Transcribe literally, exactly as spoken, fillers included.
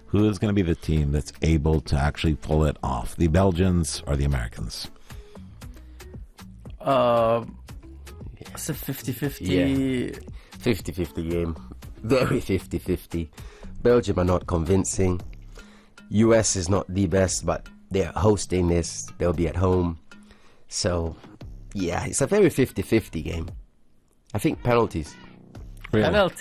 Who is going to be the team that's able to actually pull it off? The Belgians or the Americans? Uh, it's a fifty-fifty. Yeah. fifty-fifty game. Very fifty-fifty. Belgium are not convincing. U S is not the best, but they're hosting this. They'll be at home. So, yeah, it's a very fifty-fifty game. I think penalties. Really? Penalty.